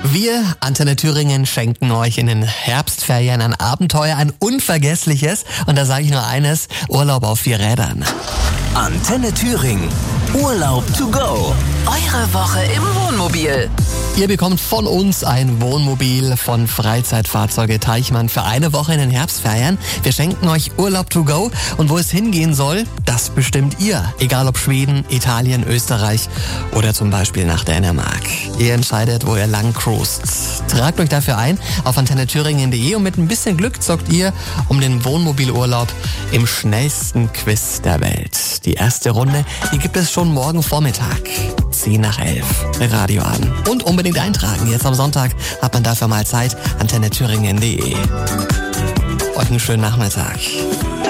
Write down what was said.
Wir, Antenne Thüringen, schenken euch in den Herbstferien ein Abenteuer, ein unvergessliches. Und da sage ich nur eines, Urlaub auf 4 Rädern. Antenne Thüringen. Urlaub to go. Eure Woche im Wohnmobil. Ihr bekommt von uns ein Wohnmobil von Freizeitfahrzeuge Teichmann für eine Woche in den Herbstferien. Wir schenken euch Urlaub to go und wo es hingehen soll, das bestimmt ihr. Egal ob Schweden, Italien, Österreich oder zum Beispiel nach Dänemark. Ihr entscheidet, wo ihr lang cruist. Tragt euch dafür ein auf antennethüringen.de und mit ein bisschen Glück zockt ihr um den Wohnmobilurlaub im schnellsten Quiz der Welt. Die erste Runde, die gibt es schon morgen Vormittag. 10 nach 11. Radio an. Und unbedingt eintragen. Jetzt am Sonntag hat man dafür mal Zeit. antennethüringen.de. Euch einen schönen Nachmittag.